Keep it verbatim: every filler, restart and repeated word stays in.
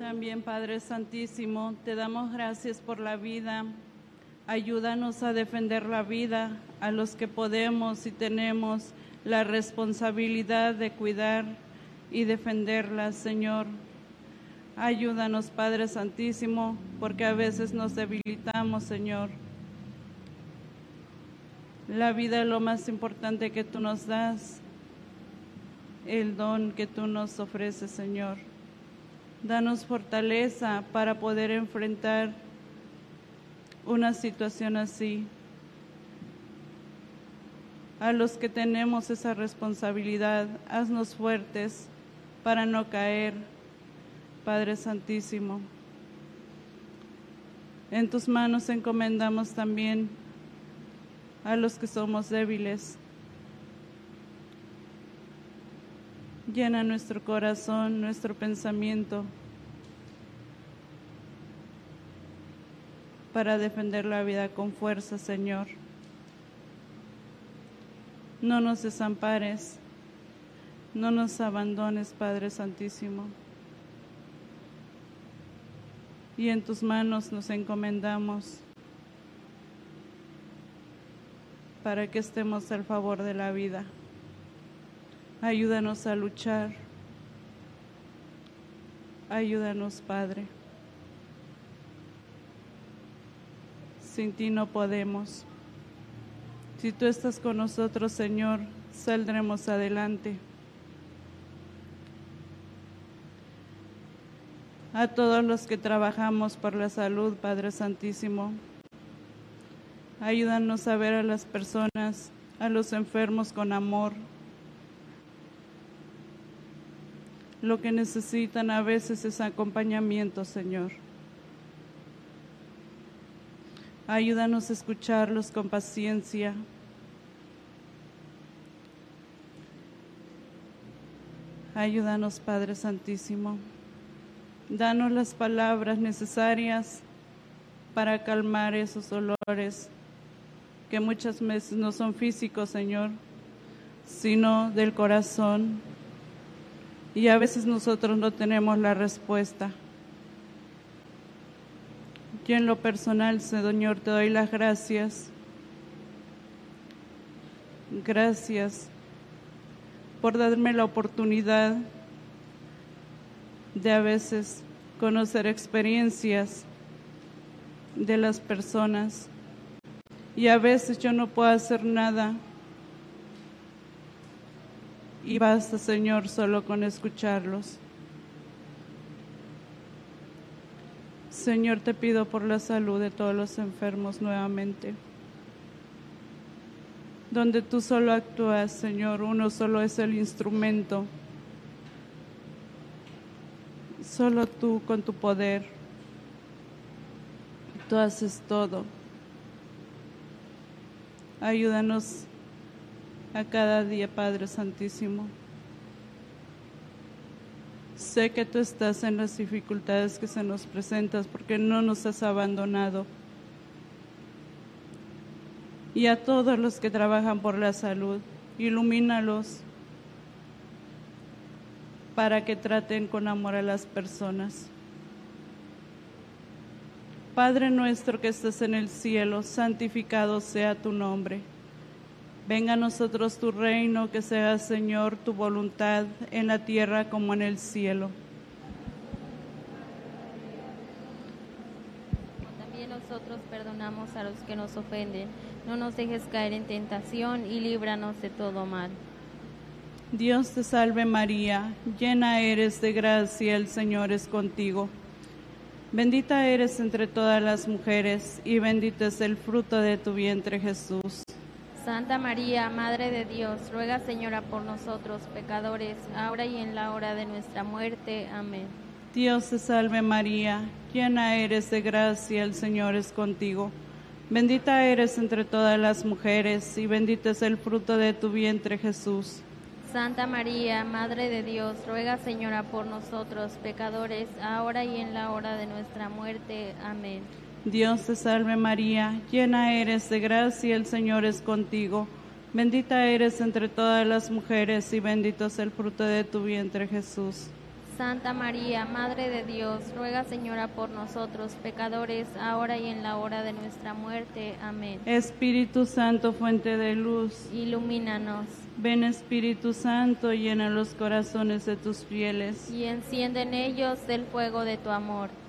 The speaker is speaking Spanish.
También, Padre Santísimo, te damos gracias por la vida. Ayúdanos a defender la vida a los que podemos y tenemos la responsabilidad de cuidar y defenderla, Señor. Ayúdanos, Padre Santísimo, porque a veces nos debilitamos, Señor. La vida es lo más importante que tú nos das, el don que tú nos ofreces, Señor. Danos fortaleza para poder enfrentar una situación así. A los que tenemos esa responsabilidad, haznos fuertes para no caer, Padre Santísimo. En tus manos encomendamos también a los que somos débiles. Llena nuestro corazón, nuestro pensamiento, para defender la vida con fuerza, Señor. No nos desampares, no nos abandones, Padre Santísimo. Y en tus manos nos encomendamos para que estemos al favor de la vida. Ayúdanos a luchar. Ayúdanos, Padre. Sin ti no podemos. Si tú estás con nosotros, Señor, saldremos adelante. A todos los que trabajamos por la salud, Padre Santísimo, ayúdanos a ver a las personas, a los enfermos con amor. Lo que necesitan a veces es acompañamiento, Señor. Ayúdanos a escucharlos con paciencia. Ayúdanos, Padre Santísimo. Danos las palabras necesarias para calmar esos dolores que muchas veces no son físicos, Señor, sino del corazón. Y a veces nosotros no tenemos la respuesta. Yo en lo personal, Señor, te doy las gracias. Gracias por darme la oportunidad de a veces conocer experiencias de las personas. Y a veces yo no puedo hacer nada. Y basta, Señor, solo con escucharlos. Señor, te pido por la salud de todos los enfermos nuevamente. Donde tú solo actúas, Señor, uno solo es el instrumento. Solo tú con tu poder. Tú haces todo. Ayúdanos a cada día, Padre Santísimo. Sé que tú estás en las dificultades que se nos presentan porque no nos has abandonado. Y a todos los que trabajan por la salud, ilumínalos para que traten con amor a las personas. Padre nuestro que estás en el cielo, santificado sea tu nombre. Venga a nosotros tu reino, que sea, Señor, tu voluntad en la tierra como en el cielo. También nosotros perdonamos a los que nos ofenden. No nos dejes caer en tentación y líbranos de todo mal. Dios te salve María, llena eres de gracia, el Señor es contigo. Bendita eres entre todas las mujeres y bendito es el fruto de tu vientre, Jesús. Santa María, Madre de Dios, ruega, Señora, por nosotros pecadores, ahora y en la hora de nuestra muerte. Amén. Dios te salve María, llena eres de gracia, el Señor es contigo. Bendita eres entre todas las mujeres y bendito es el fruto de tu vientre, Jesús. Santa María, Madre de Dios, ruega, Señora, por nosotros pecadores, ahora y en la hora de nuestra muerte. Amén. Dios te salve María, llena eres de gracia, el Señor es contigo. Bendita eres entre todas las mujeres y bendito es el fruto de tu vientre, Jesús. Santa María, Madre de Dios, ruega, Señora, por nosotros, pecadores, ahora y en la hora de nuestra muerte. Amén. Espíritu Santo, fuente de luz, Ilumínanos. ven Espíritu Santo, llena los corazones de tus fieles Y enciende en ellos el fuego de tu amor.